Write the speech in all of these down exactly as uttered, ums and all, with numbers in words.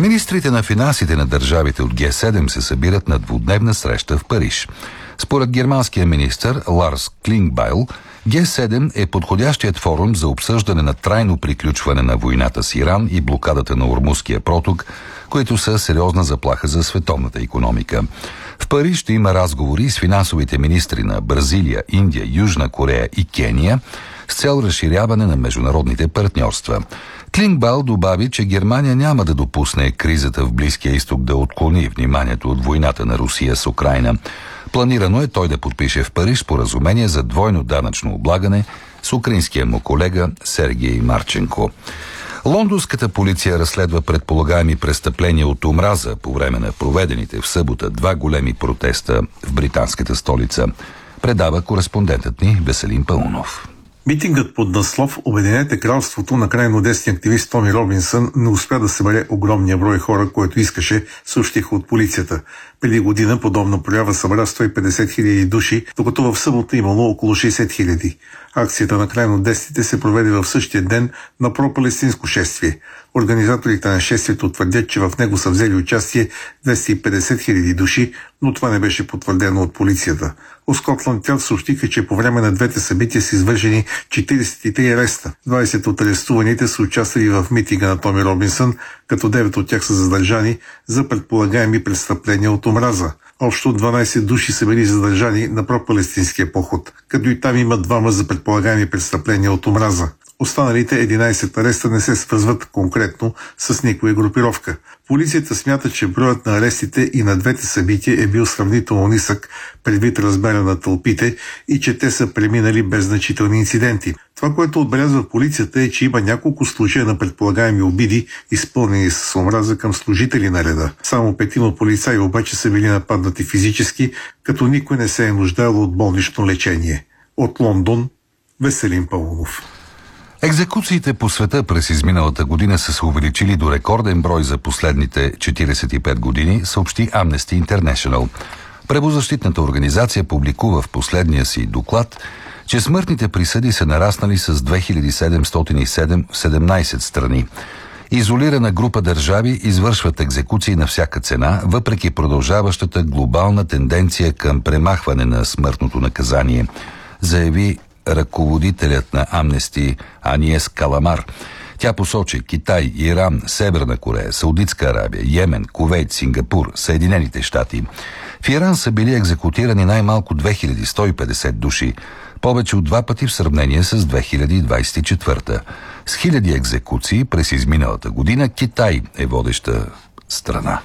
Министрите на финансите на държавите от Ге седем се събират на двудневна среща в Париж. Според германския министър Ларс Клингбайл, Ге седем е подходящият форум за обсъждане на трайно приключване на войната с Иран и блокадата на Ормузския проток, които са сериозна заплаха за световната икономика. В Париж ще има разговори с финансовите министри на Бразилия, Индия, Южна Корея и Кения с цел разширяване на международните партньорства. Клингбайл добави, че Германия няма да допусне кризата в Близкия изток да отклони вниманието от войната на Русия с Украйна. Планирано е той да подпише в Париж споразумение за двойно данъчно облагане с украинския му колега Сергей Марченко. Лондонската полиция разследва предполагаеми престъпления от омраза по време на проведените в събота два големи протеста в британската столица. Предава кореспондентът ни Веселин Паунов. Митингът под наслов "Обединете кралството" на крайно десния активист Томи Робинсън не успя да събере огромния брой хора, който искаше, съобщиха от полицията. Преди година подобна проява събра сто и петдесет хиляди души, докато в събота имало около шейсет хиляди. Акцията на крайно десните се проведе в същия ден на пропалестинско шествие. Организаторите на шествието твърдят, че в него са взели участие двеста и петдесет хиляди души, но това не беше потвърдено от полицията. От Скотланд Ярд съобщиха, че по време на двете събития са извършени четиридесет и три ареста. двадесет от арестуваните са участвали в митинга на Томи Робинсън, като девет от тях са задържани за предполагаеми престъпления от омраза. Общо дванадесет души са били задържани на пропалестинския поход, като и там има двама за предполагаеми престъпления от омраза. Останалите единадесет ареста не се свързват конкретно с никоя групировка. Полицията смята, че броят на арестите и на двете събития е бил сравнително нисък предвид размера на тълпите и че те са преминали без значителни инциденти. Това, което отбелязва полицията, е, че има няколко случая на предполагаеми обиди, изпълнени с омраза към служители на реда. Само петима полицаи обаче са били нападнати физически, като никой не се е нуждаел от болнично лечение. От Лондон, Веселин Паунов. Екзекуциите по света през изминалата година са се увеличили до рекорден брой за последните четиридесет и пет години, съобщи Amnesty International. Правозащитната организация публикува в последния си доклад, че смъртните присъди са нараснали с две хиляди седемстотин и седем в седемнадесет страни. Изолирана група държави извършват екзекуции на всяка цена, въпреки продължаващата глобална тенденция към премахване на смъртното наказание, заяви ръководителят на Амнести Аниес Каламар. Тя посочи Китай, Иран, Северна Корея, Саудитска Арабия, Йемен, Кувейт, Сингапур, Съединените щати. В Иран са били екзекутирани най-малко две хиляди сто и петдесет души, повече от два пъти в сравнение с две хиляди двадесет и четвърта. С хиляди екзекуции през изминалата година Китай е водеща страна.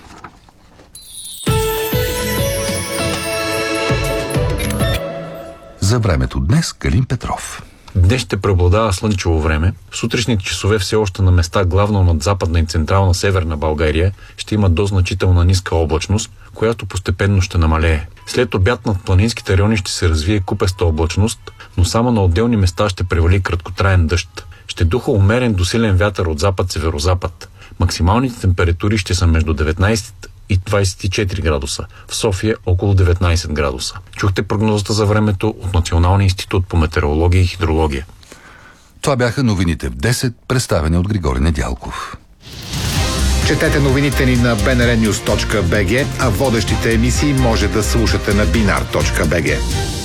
За времето днес Калин Петров. Днес ще преобладава слънчево време. В сутрешните часове все още на места, главно над западна и централна северна България, ще има до значителна ниска облачност, която постепенно ще намалее. След обяд над планинските райони ще се развие купеста облачност, но само на отделни места ще превали краткотраен дъжд. Ще духа умерен до силен вятър от запад-северозапад. Максималните температури ще са между деветнадесет и двадесет и четири градуса. В София около деветнадесет градуса. Чухте прогнозата за времето от Националния институт по метеорология и хидрология. Това бяха новините в десет, представени от Григорий Недялков. Четете новините ни на би ен ар нюз точка би джи, а водещите емисии може да слушате на бинар точка би джи.